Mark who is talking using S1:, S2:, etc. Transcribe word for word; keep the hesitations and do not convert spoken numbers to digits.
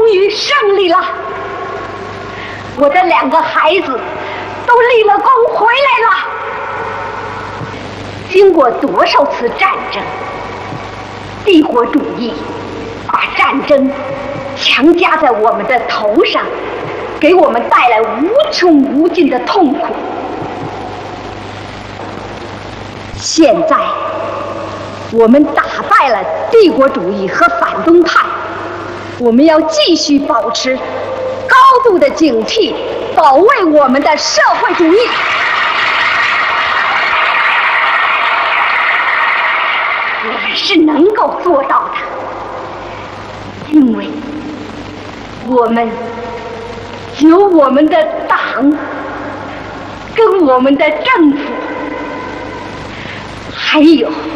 S1: 于胜利了。我的两个孩子都立了功回来了。经过多少次战争，帝国主义把战争强加在我们的头上，给我们带来无穷无尽的痛苦。现在我们打败了帝国主义和反动派，我们要继续保持高度的警惕，保卫我们的社会主义。我们是能够做到的，因为我们有我们的党跟我们的政府，还有